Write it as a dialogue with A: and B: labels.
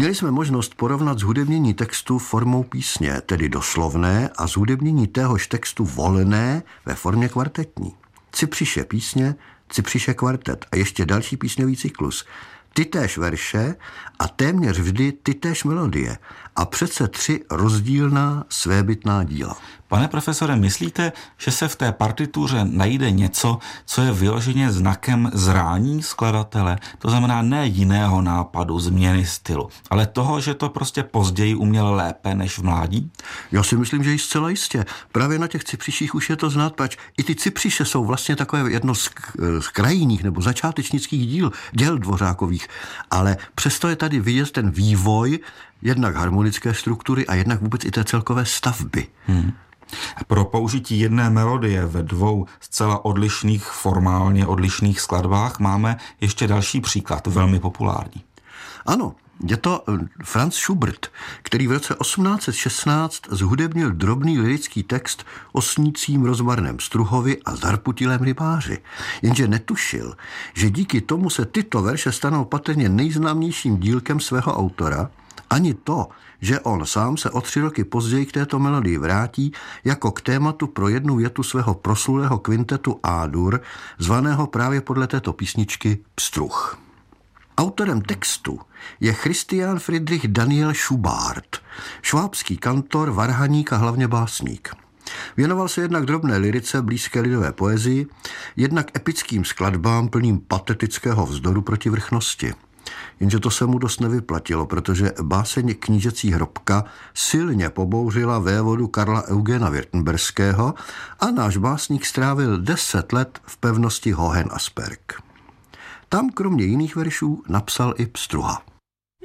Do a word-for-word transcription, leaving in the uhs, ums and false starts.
A: Měli jsme možnost porovnat zhudebnění textu formou písně, tedy doslovné, a zhudebnění téhož textu volné ve formě kvartetní. Cypřiše písně, Cypřiše kvartet a ještě další písňový cyklus. Tytéž verše a téměř vždy tytéž melodie a přece tři rozdílná svébytná díla.
B: Pane profesore, myslíte, že se v té partituře najde něco, co je vyloženě znakem zrání skladatele? To znamená ne jiného nápadu, změny stylu, ale toho, že to prostě později uměl lépe než v mládí?
A: Já si myslím, že i zcela jistě. Právě na těch cypřiších už je to znát, pač i ty cypřiše jsou vlastně takové jedno z, z krajních nebo začátečnických díl, děl Dvořákových, ale přesto je tady vidět ten vývoj jednak harmonické struktury a jednak vůbec i té celkové stavby.
B: Hmm. Pro použití jedné melodie ve dvou zcela odlišných, formálně odlišných skladbách máme ještě další příklad, velmi populární.
A: Ano, je to Franz Schubert, který v roce osmnáct set šestnáct zhudebnil drobný lyrický text o snícím rozmarném struhovi a zarputilém rybáři. Jenže netušil, že díky tomu se tyto verše stanou patrně nejznámějším dílkem svého autora, ani to, že on sám se o tři roky později k této melodii vrátí jako k tématu pro jednu větu svého proslulého kvintetu A-dur, zvaného právě podle této písničky Pstruh. Autorem textu je Christian Friedrich Daniel Schubart, švábský kantor, varhaník a hlavně básník. Věnoval se jednak drobné lyrice blízké lidové poezii, jednak epickým skladbám plným patetického vzdoru proti vrchnosti. Jenže to se mu dost nevyplatilo, protože báseň Knížecí hrobka silně pobouřila vévodu Karla Eugena Württemberského a náš básník strávil deset let v pevnosti Hohenasperg. Tam kromě jiných veršů napsal i Pstruha.